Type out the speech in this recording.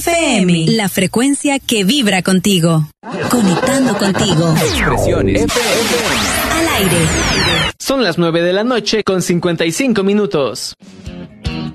FM, la frecuencia que vibra contigo. Conectando contigo. Expresiones FM. Al aire. Son las 9 de la noche con 55 minutos.